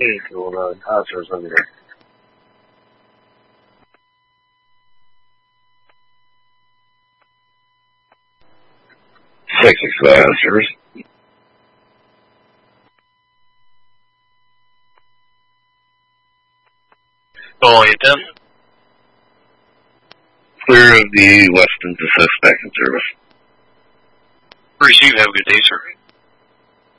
Hi, sir. Something here. 665, sirs. Call 810. Clear of the Weston to suspect in service. Receive. Have a good day, sir.